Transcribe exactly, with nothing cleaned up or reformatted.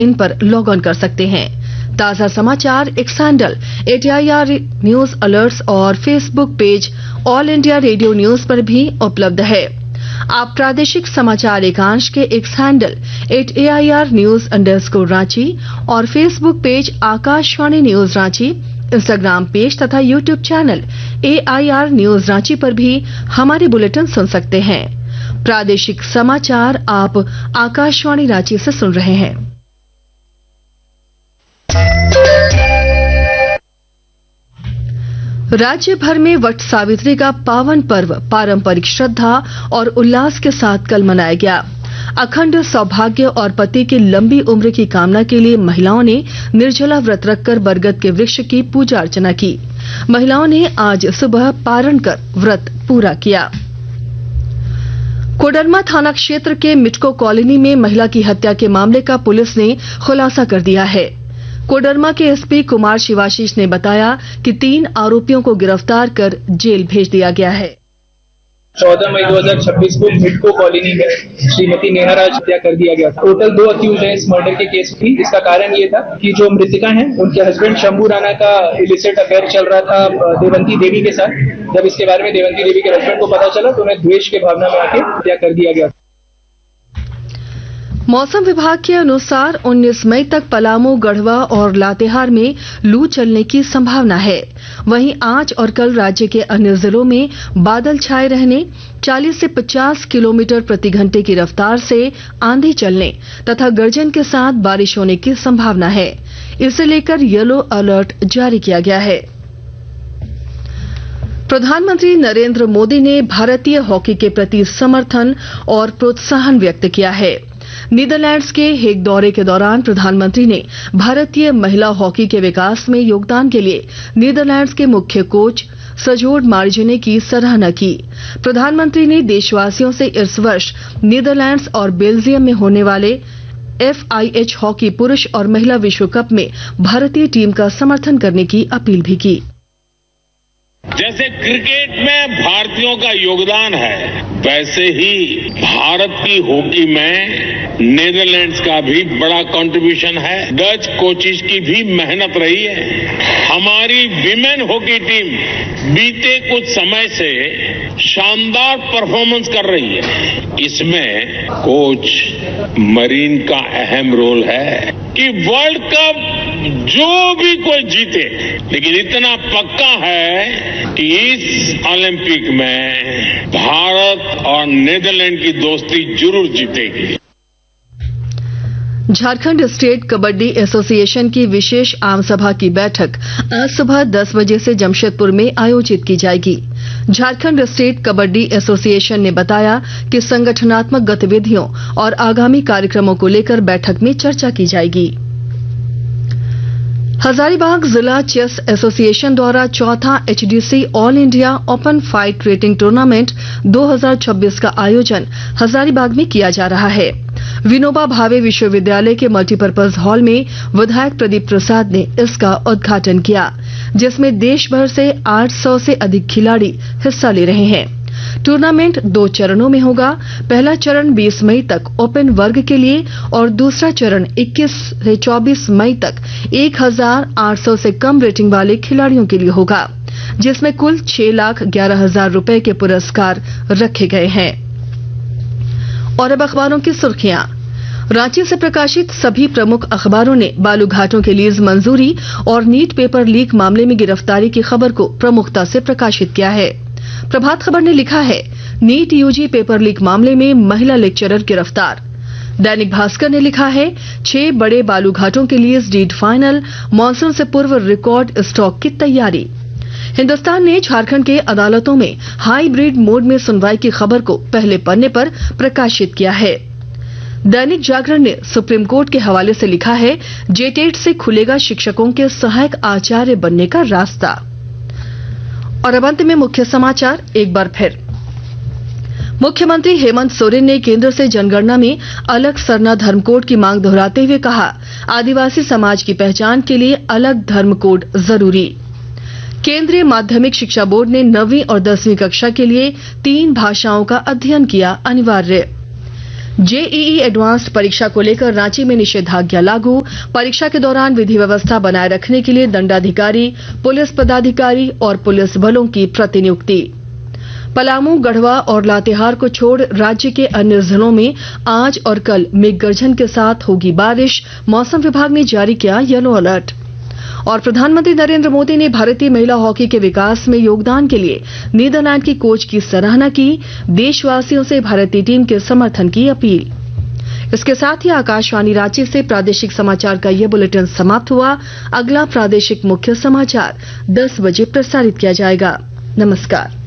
इन पर log on कर सकते हैं। ताजा समाचार एक्स हैंडल एटीआईआर न्यूज अलर्ट्स और Facebook page all India radio news पर भी उपलब्ध है। आप प्रादेशिक समाचार एकांश के x handle at AIR news underscore Ranchi और Facebook page Akashvani news Ranchi, Instagram page तथा YouTube channel AIR news Ranchi पर भी हमारे बुलेटिन सुन सकते हैं। प्रादेशिक समाचार आप आकाशवाणी रांची से सुन रहे हैं। राज्य भर में वट सावित्री का पावन पर्व पारंपरिक श्रद्धा और उल्लास के साथ कल मनाया गया। अखंड सौभाग्य और पति की लंबी उम्र की कामना के लिए महिलाओं ने निर्जला व्रत रखकर बरगद के वृक्ष की पूजा अर्चना की। महिलाओं ने आज सुबह पारण कर व्रत पूरा किया। कोडरमा थाना क्षेत्र के मिटको कॉलोनी में महिला की हत्या के मामले का पुलिस ने खुलासा कर दिया है। कोडरमा के एसपी कुमार शिवाशीष ने बताया कि तीन आरोपियों को गिरफ्तार कर जेल भेज दिया गया है। चौदह मई दो हजार छब्बीस को मिटको कॉलोनी में श्रीमती नेहा राज हत्या कर दिया गया था। टोटल दो अक्यूज हैं इस मर्डर के केस की। इसका कारण ये था कि जो मृतिका हैं उनके हस्बैंड शंभू राणा का इलिसिट अफेयर चल रहा था देवंती देवी के साथ। जब इसके बारे में देवंती देवी के हस्बैंड को पता चला तो उन्हें द्वेष के भावना में आके हत्या कर दिया गया। मौसम विभाग के अनुसार उन्नीस मई तक पलामू, गढ़वा और लातेहार में लू चलने की संभावना है। वहीं आज और कल राज्य के अन्य जिलों में बादल छाए रहने, चालीस से पचास किलोमीटर प्रति घंटे की रफ्तार से आंधी चलने तथा गर्जन के साथ बारिश होने की संभावना है। इसे लेकर येलो अलर्ट जारी किया गया है। प्रधानमंत्री नरेंद्र मोदी ने भारतीय हॉकी के प्रति समर्थन और प्रोत्साहन व्यक्त किया है। नीदरलैंड्स के हेग दौरे के दौरान प्रधानमंत्री ने भारतीय महिला हॉकी के विकास में योगदान के लिए नीदरलैंड्स के मुख्य कोच सजोड मार्जिने की सराहना की। प्रधानमंत्री ने देशवासियों से इस वर्ष नीदरलैंड्स और बेल्जियम में होने वाले एफआईएच हॉकी पुरुष और महिला विश्व कप में भारतीय टीम का समर्थन करने की अपील भी की। जैसे क्रिकेट में भारतीयों का योगदान है, वैसे ही भारत की हॉकी में नीदरलैंड्स का भी बड़ा कंट्रीब्यूशन है। डच कोचिज की भी मेहनत रही है। हमारी विमेन हॉकी टीम बीते कुछ समय से शानदार परफॉर्मेंस कर रही है। इसमें कोच मरीन का अहम रोल है कि वर्ल्ड कप जो भी कोई जीते, लेकिन इतना पक्का है कि इस ओलंपिक में भारत और नीदरलैंड की दोस्ती जरूर जीतेगी। झारखंड स्टेट कबड्डी एसोसिएशन की विशेष आम सभा की बैठक आज सुबह दस बजे से जमशेदपुर में आयोजित की जाएगी। झारखंड स्टेट कबड्डी एसोसिएशन ने बताया कि संगठनात्मक गतिविधियों और आगामी कार्यक्रमों को लेकर बैठक में चर्चा की जाएगी। हजारीबाग जिला चेस एसोसिएशन द्वारा चौथा HDC all India open fight rating tournament दो हजार छब्बीस का आयोजन हजारीबाग में किया जा रहा है। विनोबा भावे विश्वविद्यालय के मल्टीपर्पज हॉल में विधायक प्रदीप प्रसाद ने इसका उद्घाटन किया, जिसमें देश भर से आठ सौ से अधिक खिलाड़ी हिस्सा ले रहे हैं। टूर्नामेंट दो चरणों में होगा। पहला चरण बीस मई तक ओपन वर्ग के लिए और दूसरा चरण इक्कीस से चौबीस मई तक एक हजार आठ सौ से कम रेटिंग वाले खिलाड़ियों के लिए होगा, जिसमें कुल छह लाख ग्यारह हजार रूपये के पुरस्कार रखे गए हैं। और अब अखबारों की सुर्खियां। रांची से प्रकाशित सभी प्रमुख अखबारों ने बालू घाटों के लीज मंजूरी और नीट पेपर लीक मामले में गिरफ्तारी की खबर को प्रमुखता से प्रकाशित किया है। प्रभात खबर ने लिखा है, नीट यूजी पेपर लीक मामले में महिला लेक्चरर गिरफ्तार। दैनिक भास्कर ने लिखा है, छह बड़े बालू घाटों के लिए डीड फाइनल, मॉनसून से पूर्व रिकॉर्ड स्टॉक की तैयारी। हिन्दुस्तान ने झारखंड के अदालतों में हाईब्रिड मोड में सुनवाई की खबर को पहले पन्ने पर प्रकाशित किया है। दैनिक जागरण ने सुप्रीम कोर्ट के हवाले से लिखा है, जेटेट से खुलेगा शिक्षकों के सहायक आचार्य बनने का रास्ता। और अब अंत में मुख्य समाचार एक बार फिर। मुख्यमंत्री हेमंत सोरेन ने केंद्र से जनगणना में अलग सरना धर्म कोड की मांग दोहराते हुए कहा, आदिवासी समाज की पहचान के लिए अलग धर्म कोड जरूरी। केंद्रीय माध्यमिक शिक्षा बोर्ड ने नवीं और दसवीं कक्षा के लिए तीन भाषाओं का अध्ययन किया अनिवार्य। जेईई एडवांस परीक्षा को लेकर रांची में निषेधाज्ञा लागू। परीक्षा के दौरान विधि व्यवस्था बनाए रखने के लिए दंडाधिकारी, पुलिस पदाधिकारी और पुलिस बलों की प्रतिनियुक्ति। पलामू, गढ़वा और लातेहार को छोड़ राज्य के अन्य जिलों में आज और कल मेघ गर्जन के साथ होगी बारिश। मौसम विभाग ने जारी किया येलो अलर्ट। और प्रधानमंत्री नरेंद्र मोदी ने भारतीय महिला हॉकी के विकास में योगदान के लिए नीदरलैंड की कोच की सराहना की। देशवासियों से भारतीय टीम के समर्थन की अपील। इसके साथ ही आकाशवाणी रांची से प्रादेशिक समाचार का ये बुलेटिन समाप्त हुआ। अगला प्रादेशिक मुख्य समाचार दस बजे प्रसारित किया जाएगा। नमस्कार।